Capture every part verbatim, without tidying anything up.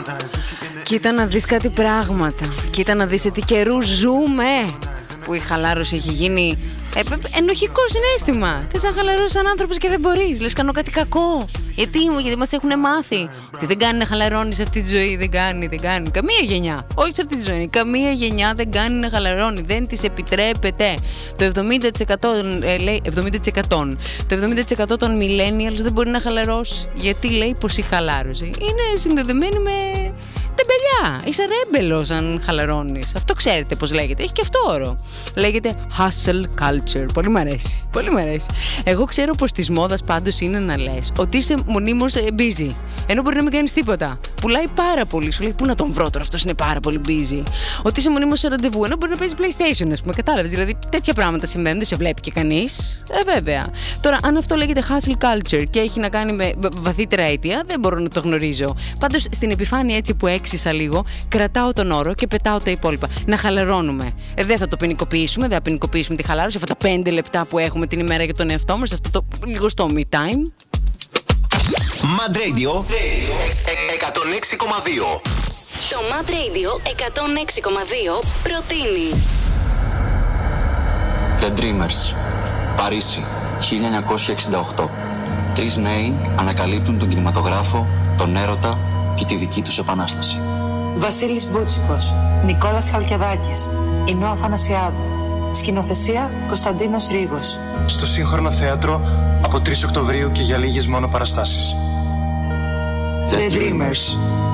Κοίτα να δεις κάτι πράγματα. Κοίτα να δεις σε τι καιρού ζούμε. Που η χαλάρωση έχει γίνει ε, ενοχικό συναίσθημα. Θες να χαλαρώσεις σαν άνθρωπος και δεν μπορείς. Λες κάνω κάτι κακό. Γιατί, γιατί μας έχουν μάθει ότι δεν κάνει να χαλαρώνει σε αυτή τη ζωή. Δεν κάνει, δεν κάνει. Καμία γενιά. Όχι σε αυτή τη ζωή. Καμία γενιά δεν κάνει να χαλαρώνει. Δεν της επιτρέπεται. Το εβδομήντα τοις εκατό, ε, λέει, εβδομήντα τοις εκατό. Το εβδομήντα τοις εκατό των millennials δεν μπορεί να χαλαρώσει. Γιατί λέει πως η χαλάρωση είναι συνδεδεμένη με τεμπελιά. Είσαι ρέμπελος αν χαλαρώνεις. Αυτό ξέρετε πως λέγεται. Έχει και αυτό όρο. Λέγεται hustle culture. Πολύ μ' αρέσει. Πολύ μ' αρέσει. Εγώ ξέρω πως της μόδας πάντως είναι να λες ότι είσαι μονίμως busy. Ενώ μπορεί να μην κάνεις τίποτα. Πουλάει πάρα πολύ. Σου λέει πού να τον βρω τώρα, αυτός είναι πάρα πολύ busy. Ότι είσαι μονίμως σε ραντεβού. Ενώ μπορεί να παίζει PlayStation, ας πούμε. Κατάλαβες. Δηλαδή τέτοια πράγματα συμβαίνουν. Δεν σε βλέπει και κανείς. Ε, βέβαια. Τώρα, αν αυτό λέγεται hustle culture και έχει να κάνει με βαθύτερα αίτια, δεν μπορώ να το γνωρίζω. Πάντως στην επιφάνεια έτσι που έξισα λίγο, κρατάω τον όρο και πετάω τα υπόλοιπα. Να χαλαρώνουμε. Ε, δεν θα το ποινικοποιήσουμε, δεν θα ποινικοποιήσουμε τη χαλάρωση. Αυτά τα πέντε λεπτά που έχουμε την ημέρα για τον εαυτό μας, αυτό το λίγο στο me time. Mad Radio εκατόν έξι κόμμα δύο. Το Mad Radio εκατόν έξι κόμμα δύο προτείνει The Dreamers, Παρίσι, χίλια εννιακόσια εξήντα οκτώ. Τρεις νέοι ανακαλύπτουν τον κινηματογράφο, τον έρωτα και τη δική τους επανάσταση. Βασίλης Μπούτσικος, Νικόλας Χαλκιαδάκης, Ινώ Αθανασιάδου. Σκηνοθεσία Κωνσταντίνος Ρήγος. Στο Σύγχρονο Θέατρο από τρεις Οκτωβρίου και για λίγες μόνο παραστάσεις. The Dreamers.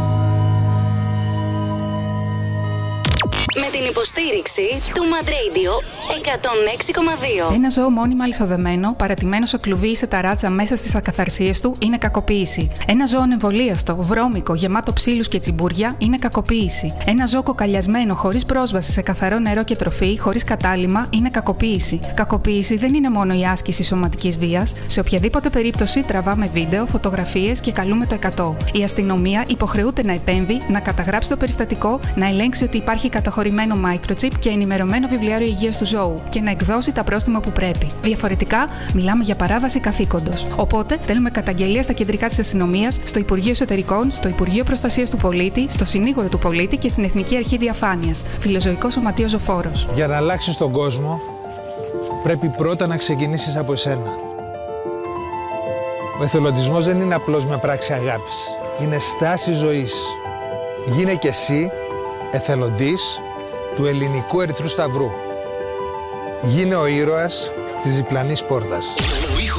Με την υποστήριξη του Mad Radio εκατόν έξι κόμμα δύο. Ένα ζώο μόνιμα αλυσοδεμένο, παρατημένο σε κλουβί ή σε ταράτσα μέσα στις ακαθαρσίες του είναι κακοποίηση. Ένα ζώο εμβολίαστο, βρώμικο, γεμάτο ψήλους και τσιμπούρια είναι κακοποίηση. Ένα ζώο κοκαλιασμένο, χωρίς πρόσβαση σε καθαρό νερό και τροφή, χωρίς κατάλυμμα, είναι κακοποίηση. Κακοποίηση δεν είναι μόνο η άσκηση σωματικής βίας. Σε οποιαδήποτε περίπτωση τραβάμε βίντεο, φωτογραφίες και καλούμε το εκατό. Η αστυνομία υποχρεούται να επέμβει, να καταγράψει το περιστατικό, να ελέγξει ότι υπάρχει καταχωρημένο microchip και ενημερωμένο βιβλιάριο υγείας του ζώου και να εκδώσει τα πρόστιμα που πρέπει. Διαφορετικά, μιλάμε για παράβαση καθήκοντος. Οπότε, στέλνουμε καταγγελία στα κεντρικά της αστυνομίας, στο Υπουργείο Εσωτερικών, στο Υπουργείο Προστασίας του Πολίτη, στο Συνήγορο του Πολίτη και στην Εθνική Αρχή Διαφάνειας. Φιλοζωικό Σωματείο Ζωφόρος. Για να αλλάξεις τον κόσμο, πρέπει πρώτα να ξεκινήσεις από εσένα. Ο εθελοντισμός δεν είναι απλώς μια πράξη αγάπης. Είναι στάση ζωής. Γίνε κι εσύ εθελοντής του Ελληνικού Ερυθρού Σταυρού. Γίνε ο ήρωας της διπλανής πόρτας.